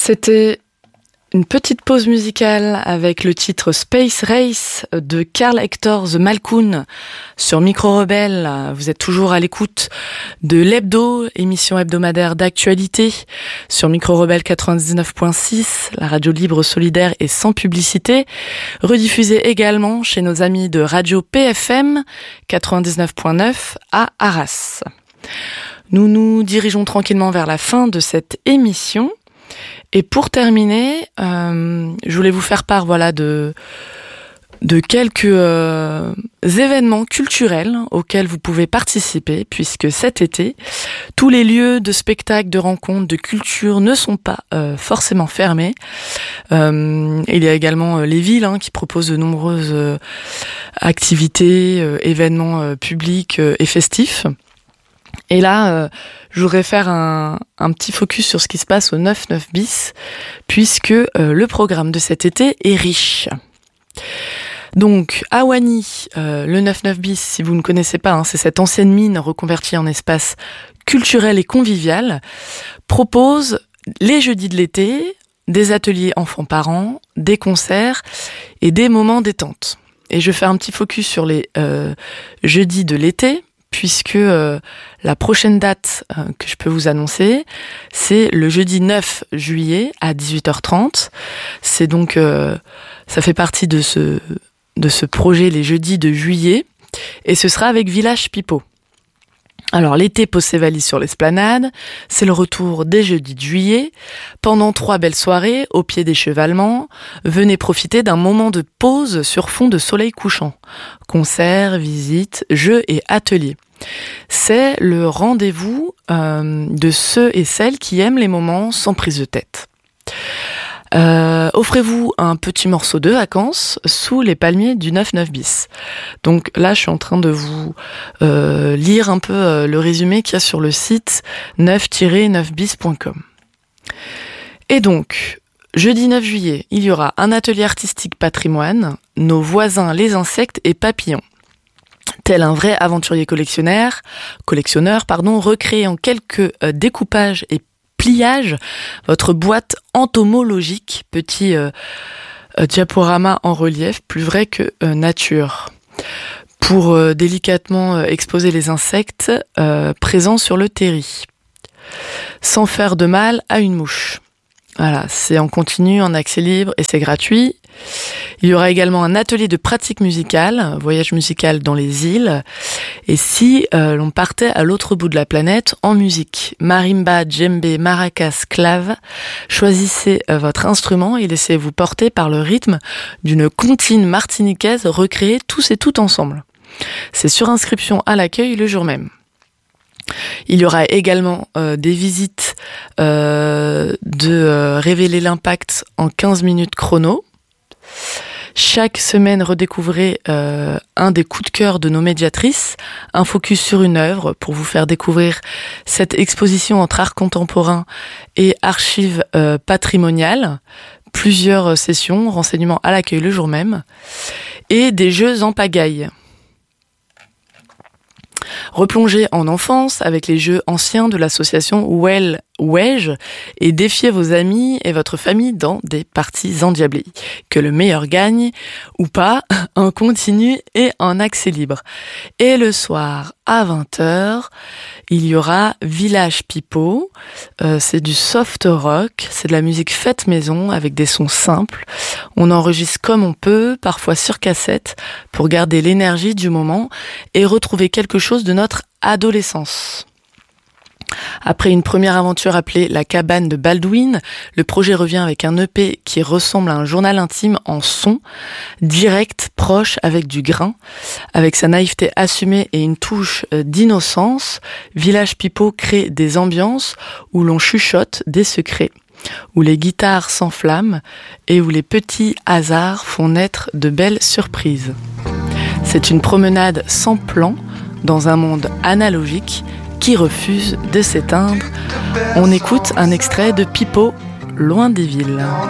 C'était une petite pause musicale avec le titre Space Race de Karl Hector The Malkoun sur Micro Rebelle. Vous êtes toujours à l'écoute de l'Hebdo, émission hebdomadaire d'actualité sur Micro Rebelle 99.6, la radio libre, solidaire et sans publicité, rediffusée également chez nos amis de Radio PFM 99.9 à Arras. Nous nous dirigeons tranquillement vers la fin de cette émission. Et pour terminer, je voulais vous faire part de quelques événements culturels auxquels vous pouvez participer, puisque cet été, tous les lieux de spectacles, de rencontres, de culture ne sont pas forcément fermés. Il y a également les villes qui proposent de nombreuses activités, événements publics et festifs. Et là, je voudrais faire un petit focus sur ce qui se passe au 9-9 bis, puisque le programme de cet été est riche. Donc, à Wany, le 9-9 bis, si vous ne connaissez pas, c'est cette ancienne mine reconvertie en espace culturel et convivial, propose les jeudis de l'été, des ateliers enfants-parents, des concerts et des moments détente. Et je vais faire un petit focus sur les jeudis de l'été, puisque la prochaine date que je peux vous annoncer, c'est le jeudi 9 juillet à 18h30. C'est donc, ça fait partie de ce projet les jeudis de juillet, et ce sera avec Village Pipo. Alors l'été pose ses valises sur l'esplanade, c'est le retour des jeudis de juillet. Pendant 3 belles soirées, au pied des chevalements, venez profiter d'un moment de pause sur fond de soleil couchant. Concerts, visites, jeux et ateliers. C'est le rendez-vous de ceux et celles qui aiment les moments sans prise de tête. Offrez-vous un petit morceau de vacances sous les palmiers du 9-9 bis. Donc là, je suis en train de vous lire un peu le résumé qu'il y a sur le site 9-9bis.com. Et donc, jeudi 9 juillet, il y aura un atelier artistique patrimoine, nos voisins les insectes et papillons. Tel un vrai aventurier collectionneur, recréez en quelques découpages et pliage, votre boîte entomologique, petit diaporama en relief, plus vrai que nature, pour délicatement exposer les insectes présents sur le terri, sans faire de mal à une mouche. Voilà, c'est en continu, en accès libre et c'est gratuit. Il y aura également un atelier de pratique musicale, voyage musical dans les îles. Et si l'on partait à l'autre bout de la planète en musique, marimba, djembé, maracas, clave, choisissez votre instrument et laissez-vous porter par le rythme d'une comptine martiniquaise recréée tous et toutes ensemble. C'est sur inscription à l'accueil le jour même. Il y aura également des visites de révéler l'impact en 15 minutes chrono. Chaque semaine, redécouvrez un des coups de cœur de nos médiatrices, un focus sur une œuvre pour vous faire découvrir cette exposition entre art contemporain et archives patrimoniales, plusieurs sessions, renseignements à l'accueil le jour même, et des jeux en pagaille. Replongez en enfance avec les jeux anciens de l'association Wedge et défiez vos amis et votre famille dans des parties endiablées. Que le meilleur gagne, ou pas, en continu et en accès libre. Et le soir, à 20h, il y aura Village Pipo. C'est du soft rock, c'est de la musique faite maison avec des sons simples. On enregistre comme on peut, parfois sur cassette, pour garder l'énergie du moment et retrouver quelque chose de notre adolescence. Après une première aventure appelée La cabane de Baldwin, le projet revient avec un EP qui ressemble à un journal intime en son, direct, proche, avec du grain. Avec sa naïveté assumée et une touche d'innocence, Village Pipo crée des ambiances où l'on chuchote des secrets, où les guitares s'enflamment et où les petits hasards font naître de belles surprises. C'est une promenade sans plan dans un monde analogique qui refuse de s'éteindre. On écoute un extrait de Pipo, Loin des villes.